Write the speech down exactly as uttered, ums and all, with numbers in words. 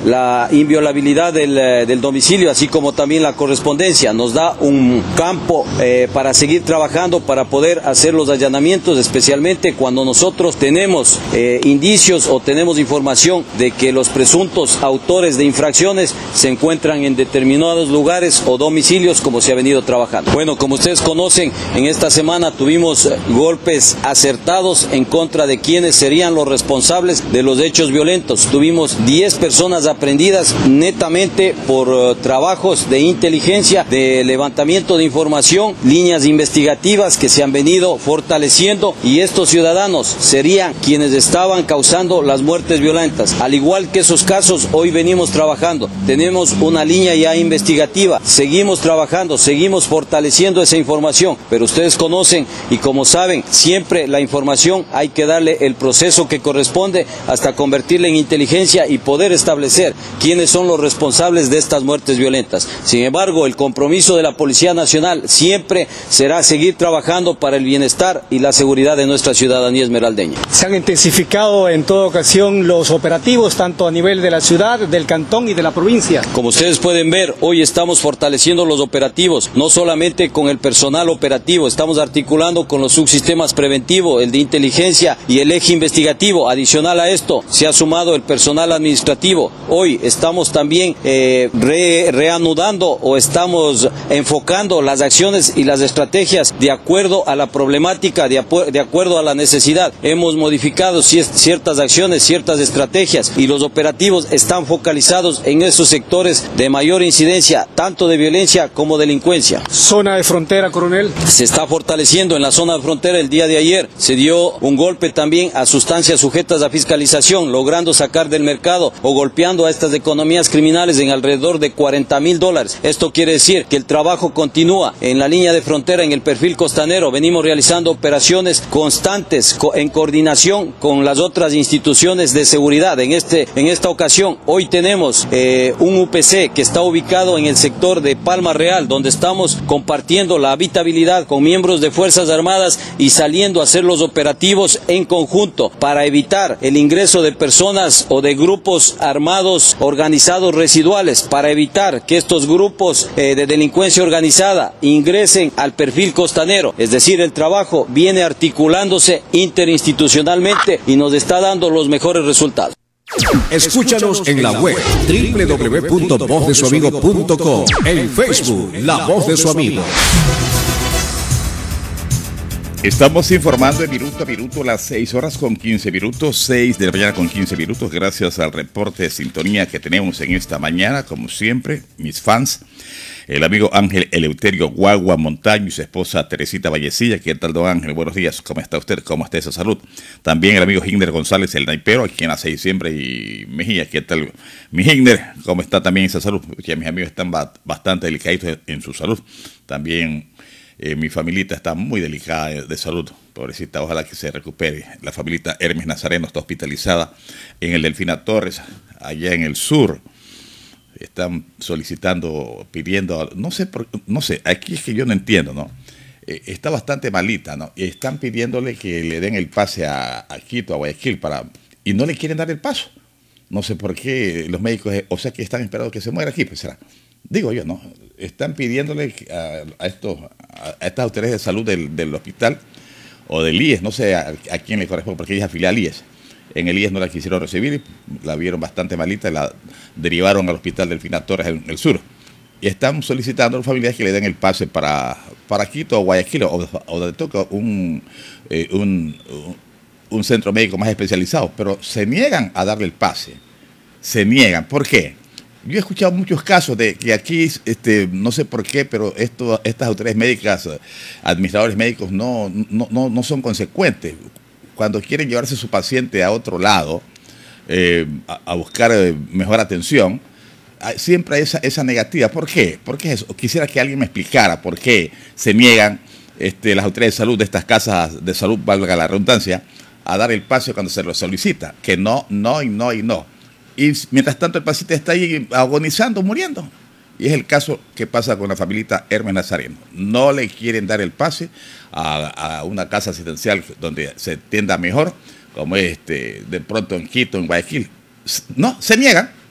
la inviolabilidad del, del domicilio, así como también la correspondencia. Nos da un campo eh, para seguir trabajando, para poder hacer los allanamientos, especialmente cuando nosotros tenemos eh, indicios o tenemos información de que los presuntos autores de infracciones se encuentran en determinados lugares o domicilios, como se ha venido trabajando. Bueno, como ustedes conocen, en esta semana tuvimos golpes acertados en contra de quienes serían los responsables de los hechos violentos. Tuvimos diez personas aprehendidas netamente por uh, trabajos de inteligencia, de levantamiento de información, líneas investigativas que se han venido fortaleciendo, y estos ciudadanos serían quienes estaban causando las muertes violentas. Al igual que esos casos, hoy venimos trabajando. Tenemos una línea ya investigativa, seguimos trabajando, seguimos fortaleciendo esa información, pero ustedes conocen y como saben, siempre la información hay que darle el proceso que corresponde hasta convertirla en inteligencia y poder establecer quiénes son los responsables de estas muertes violentas. Sin embargo, el compromiso de la Policía Nacional siempre será seguir trabajando para el bienestar y la seguridad de nuestra ciudadanía esmeraldeña. Se han intensificado en toda ocasión los operativos, tanto a nivel de la ciudad, del cantón y de la provincia. Como ustedes pueden ver, hoy estamos fortaleciendo los operativos, no solamente con el personal operativo, estamos articulando con los subsistemas preventivos, el de inteligencia y el eje investigativo. Adicional a esto, se ha sumado el personal administrativo. Hoy estamos también eh, re, reanudando o estamos enfocando las acciones y las estrategias de acuerdo a la problemática, de, de acuerdo a la necesidad. Hemos modificado ciertas acciones, ciertas estrategias, y los operativos están focalizados en esos sectores de mayor incidencia, tanto de violencia como delincuencia. Zona de frontera, coronel. Se está fortaleciendo en la zona de frontera. El día de ayer se dio un golpe también a sustancias sujetas a fiscalización, logrando sacar del mercado o golpeando a estas economías criminales en alrededor de cuarenta mil dólares. Esto quiere decir que el trabajo continúa en la línea de frontera, en el perfil costanero. Venimos realizando operaciones constantes en coordinación con las otras instituciones de seguridad. En este, en esta ocasión, hoy tenemos eh, un U P C que está ubicado en el sector de Palma Real, donde estamos compartiendo la habitabilidad con miembros de Fuerzas Armadas y saliendo a hacer los operativos en conjunto para evitar el ingreso de personas o de grupos armados organizados residuales, para evitar que estos grupos eh, de delincuencia organizada ingresen al perfil costanero. Es decir, el trabajo viene articulándose interinstitucionalmente y nos está dando los mejores resultados. Escúchanos en la web doble u doble u doble u punto voz de su amigo punto com, en Facebook La Voz de su Amigo. Estamos informando de minuto a minuto, las seis horas con quince minutos, seis de la mañana con quince minutos, gracias al reporte de sintonía que tenemos en esta mañana, como siempre, mis fans, el amigo Ángel Eleuterio Guagua Montaño y su esposa Teresita Vallecilla. ¿Qué tal, don Ángel? Buenos días, ¿cómo está usted? ¿Cómo está esa salud? También el amigo Higner González, el naipero, aquí en la seis siempre, y Mejía. ¿Qué tal, mi Higner? ¿Cómo está también esa salud? Porque mis amigos están bastante delicados en su salud. También Eh, mi familita está muy delicada de, de salud, pobrecita, ojalá que se recupere. La familita Hermes Nazareno está hospitalizada en el Delfina Torres, allá en el sur. Están solicitando, pidiendo, no sé, por, no sé, aquí es que yo no entiendo, ¿no? Eh, está bastante malita, ¿no? Y están pidiéndole que le den el pase a, a Quito, a Guayaquil, para, y no le quieren dar el paso. No sé por qué los médicos, o sea, que están esperando que se muera aquí, pues será. Digo yo, ¿no? Están pidiéndole a, a, estos, a estas autoridades de salud del, del hospital o del I E S, no sé a, a quién le corresponde, porque ella es afiliada al I E S. En el I E S no la quisieron recibir, la vieron bastante malita y la derivaron al hospital del Delfina Torres en el sur. Y están solicitando a los familiares que le den el pase para, para Quito o Guayaquil, o, o donde toca un, eh, un, un centro médico más especializado, pero se niegan a darle el pase. Se niegan. ¿Por qué? Yo he escuchado muchos casos de que aquí, este, no sé por qué, pero esto, estas autoridades médicas, administradores médicos, no, no, no, no son consecuentes. Cuando quieren llevarse a su paciente a otro lado, eh, a, a buscar eh, mejor atención, siempre hay esa, esa negativa. ¿Por qué? ¿Por qué es eso? Quisiera que alguien me explicara por qué se niegan este, las autoridades de salud de estas casas de salud, valga la redundancia, a dar el pase cuando se lo solicita. Que no, no y no y no. Y mientras tanto el paciente está ahí agonizando, muriendo. Y es el caso que pasa con la familita Hermes Nazareno. No le quieren dar el pase a, a una casa asistencial donde se atienda mejor, como es este, de pronto en Quito, en Guayaquil. No, se niegan.